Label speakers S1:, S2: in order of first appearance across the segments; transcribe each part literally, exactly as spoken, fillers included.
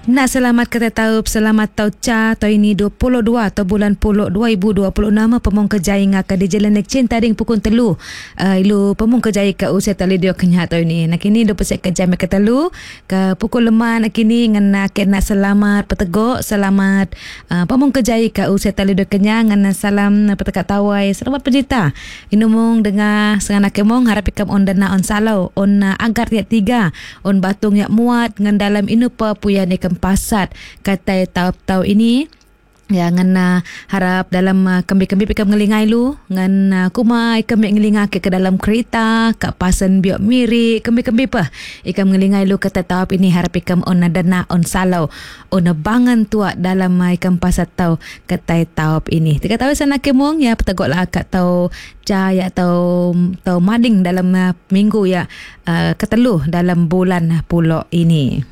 S1: Nak selamat kata tahu selamat tau ca tau ini dua puluh dua atau bulan puluh dua ribu dua puluh enam pemong kejai ngaka di jalan nek cinta ding pukul telu. Uh, ilu pemong kejai ke usia tali dia kenya tau ini. Nak ini do pesek kejam ke telu ke pukul lima nak ini ngana ke nak selamat petegok selamat uh, pemong kejai ke usia tali dia kenya ngana salam petekat tawai selamat penjita. Inumong dengar sengana kemong harap ikam on dana on salau on uh, agar yak tiga on batung yak muat ngan dalam inu pa puyan ikam pasat kata tau-tau ini ya ngan uh, harap dalam uh, kembi-kembi pikam ngelingai lu ngan uh, kumai kembi ngelinga ke ke dalam kereta kak pasen biok miri kembi-kembi pa ikam ngelingai lu kata tau ini harap ikam on dana on salau on bangan tua dalam uh, ikam pasat tau kata tau ini tiga tahu sana kemong ya petagoklah kak tau ca ya tau tau mading dalam uh, minggu ya uh, ketelu dalam bulan pulo ini.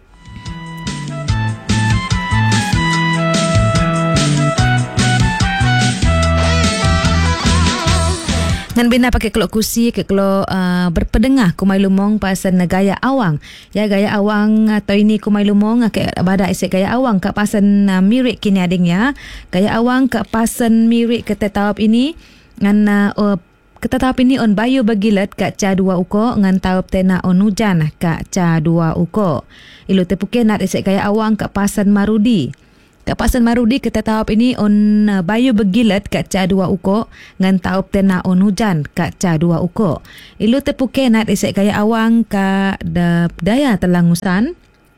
S1: Ngan bina pakai kelok kursi ke kelok uh, berpedengah kumai lumong pasal gaya awang. Ya gaya awang atau ini kumai lumong ke badak isik gaya awang kat pasal uh, mirik kini ading ya. Gaya awang kat pasal mirik ke tetap ini ngan uh, ke tetap ini on bayu bagilet kat ca dua uko ngan taup tena on hujan kat ca dua uko. Ilu tepuke nat isik gaya awang kat pasal marudi. Kat pasan marudi kita taup ini on uh, bayu begilet kat ca dua uko ngan taup tena on hujan kat ca dua uko. Ilu tepuke nat isik gaya awang ka da, daya telangusan.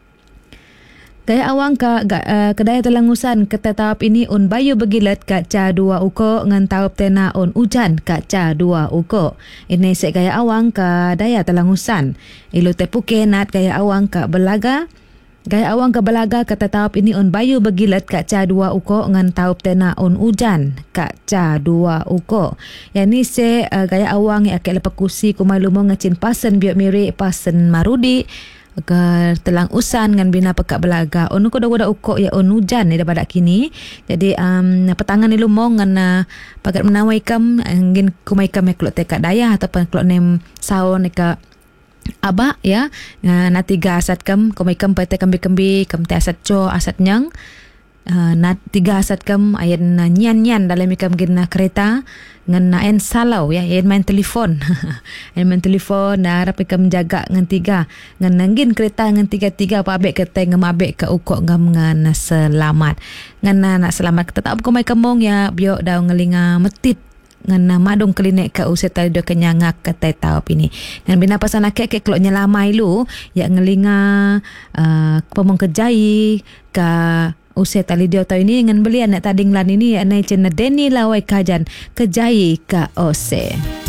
S1: Gaya awang ka ga, uh, ke daya telangusan kita taup ini on bayu begilet kat ca dua uko ngan taup tena on hujan kat ca dua uko. Ini isik gaya awang ka daya telangusan. Ilu tepuke nat gaya awang ka belaga. Gaya awang ke belaga kata taup ini on bayu begilet kat ca dua uko ngan taup tena on hujan kat ca dua uko. Yang ni se uh, gaya awang yang akan lepas kursi kumai lumong ngacin pasen biok mirik pasen marudi ke telang usan ngan bina pekak belaga on uko dah uko ya on hujan ni daripada kini. Jadi um, petangan ni lumong ngan uh, pakat menawai kam ngin kumai kam ya kelok tekat daya ataupun kelok nem saon ka aba ya uh, na tiga asat kam kumai kam pate kembi-kembi kam te asat co asat nyang uh, na tiga asat kam ayen uh, nyan-nyan dalam ikam gina kereta ngan na en salau ya ayen main telefon ayen main telefon na harap ikam jaga ngan tiga ngan nangin kereta ngan tiga-tiga pa abek kete ngam abek ke ukok ngam ngan selamat ngan na nak selamat tetap kumai kamong ya biok daw ngelinga metit ngan madung klinik ke usia tadi dia kenyangak kata taup ini ngan bina pasan akek ke kelok nyelamai lu ya ngelinga uh, pemong kejai ke usia tali dia tau ini ngan belian nak tading lan ini ya nai cina deni lawai kajan kejai ke ose.